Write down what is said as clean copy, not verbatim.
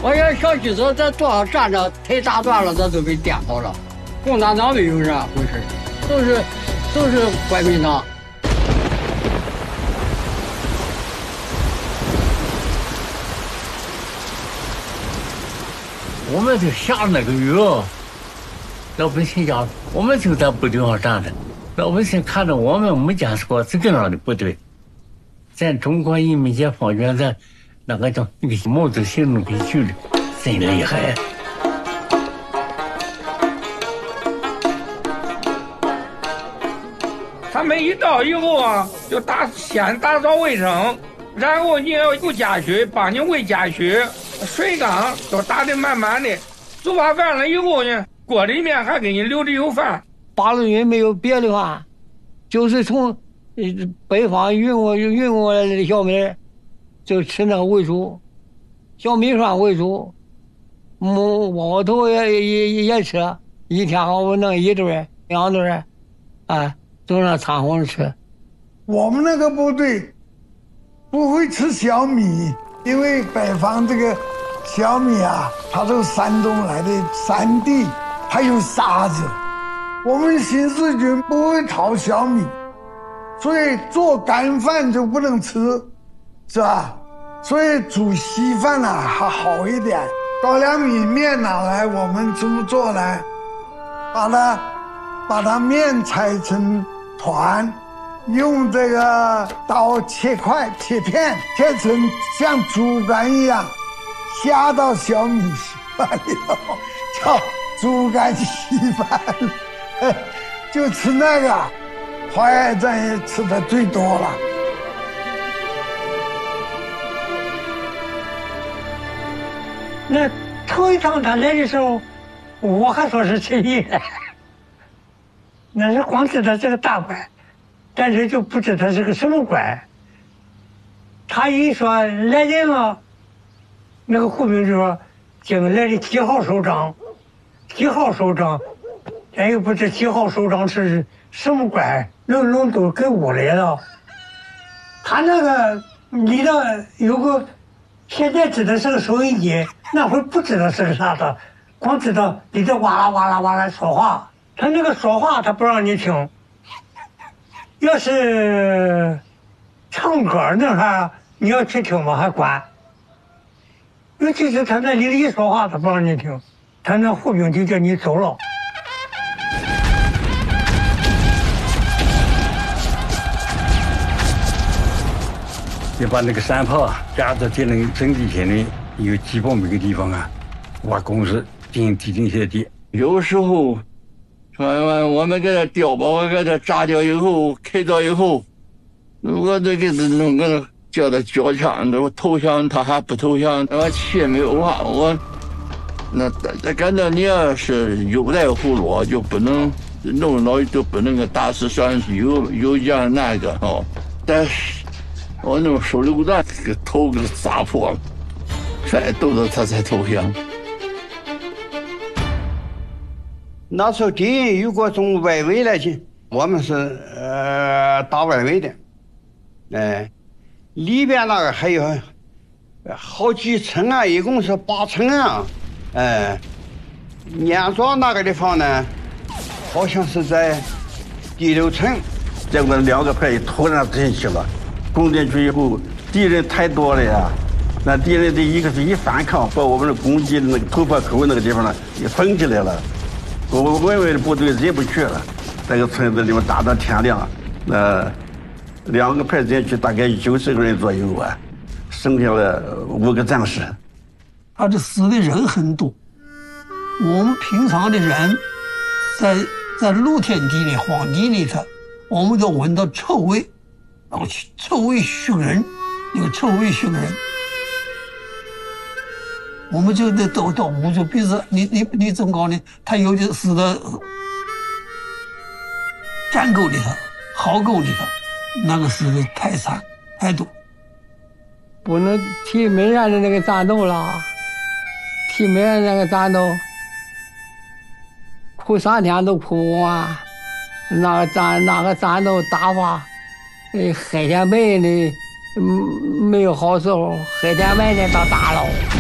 我要小汽车在多少站着腿打断了，这都被颠跑了。共产党没有这样回事，都是国民党。 我们就下那个雨，老百姓家，我们就在部队上站着，老百姓看着我们没见识过这个样的部队。咱中国人民解放军咱那个叫那个毛泽行动给去的真厉害。 他们一到以后啊，就先打扫卫生，然后你要有家具，帮你喂家具，水缸都打得满满的。煮完饭了以后呢，锅里面还给你留着有饭。 八路军没有别的话，就是从北方运过来的小米，就吃那个为主，小米饭为主，窝头也吃，一天我弄一顿两顿，都让掺和着吃。 我们那个部队不会吃小米，因为北方这个小米啊，它从山东来的山地，还有沙子。我们新四军不会炒小米，所以做干饭就不能吃，是吧？所以煮稀饭呢还好一点。高粱米面拿来，我们怎么做呢？把它面拆成团，用这个刀切块切片，切成像竹竿一样，下到小米稀饭里头，叫竹竿稀饭，就吃那个。淮海战役吃的最多了。 那头一趟他来的时候，我还说是陈毅，那是光知道是个大官，但是就不知道是个什么官。他一说来人了，那个胡兵就说：“今来的几号首长？几号首长？”咱又不知几号首长是什么官，拢都给我来了。他那个里头有个，现在知道是个收音机，那会儿不知道是个啥的，光知道里头哇啦哇啦哇啦说话。他那个说话他不让你听，要是唱歌那哈，你要去听嘛还管。尤其是他那里一说话，他不让你听，他那护兵就叫你走了。 你把那个山炮架到敌人阵地前面有几百米的地方啊，挖工事进行地震下地。有时候，我们给它碉堡给它炸掉以后，开凿以后，我这个弄个叫他交枪，我投降他还不投降，我气没有啊！我那感到你要是有带葫芦，就不能弄老就不能个打死算是有样那个哦，但是。我那种手榴弹给头给砸破了，再逗着他才投降。 那时候敌人如果从外围来进，我们是打外围的，里边那个还有好几层啊，一共是8层啊，碾庄那个地方呢，好像是在第6层， 结果2个排突然进去了。攻进去以后，敌人太多了呀，那敌人的一个是一反抗，把我们的攻击的那个突破口那个地方呢也封起来了。我们外围的部队进不去了，这个村子里面打到天亮，那2个排进去大概90个人左右啊，剩下了5个战士。 他这死的人很多，我们平常的人在露天地里荒地里头，我们都闻到臭味。然后臭味熏人，有臭味熏人，我们就得都捂住鼻子。你怎么搞呢？他有的死的战沟里头、壕沟里头，那个死的太惨太多。 不能提美院的那个战斗了，提美院那个战斗，哭3天都哭不完。那个战斗打法。黑天白的没有好时候，黑天白的到大了。